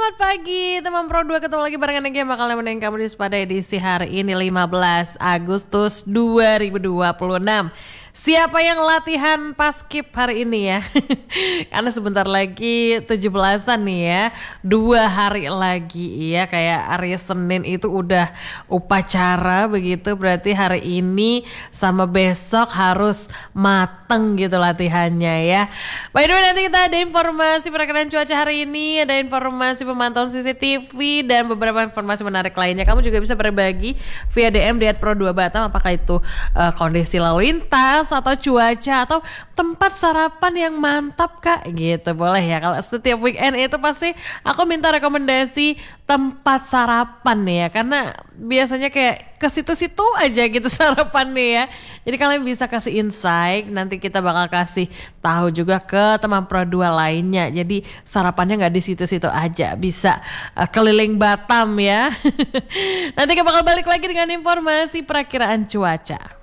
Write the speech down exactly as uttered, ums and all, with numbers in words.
Selamat pagi teman Pro dua, ketemu lagi barengan yang bakal nemenin kamu di pada edisi hari ini lima belas Agustus dua ribu dua puluh enam. Siapa yang latihan paskib hari ini ya? Karena sebentar lagi tujuh belasan nih ya. Dua hari lagi ya, kayak hari Senin itu udah upacara begitu. Berarti hari ini sama besok harus mateng gitu latihannya ya. By the way, nanti kita ada informasi perakiraan cuaca hari ini, ada informasi pemantauan C C T V dan beberapa informasi menarik lainnya. Kamu juga bisa berbagi via D M di at pro dua batam, apakah itu uh, kondisi lalu lintas atau cuaca atau tempat sarapan yang mantap kak gitu, boleh ya. Kalau setiap weekend itu pasti aku minta rekomendasi tempat sarapan nih ya, karena biasanya kayak ke situ-situ aja gitu sarapan nih ya. Jadi kalian bisa kasih insight, nanti kita bakal kasih tahu juga ke teman Pro dua lainnya. Jadi sarapannya nggak di situ-situ aja, bisa uh, keliling Batam ya. Nanti kita bakal balik lagi dengan informasi perakiraan cuaca.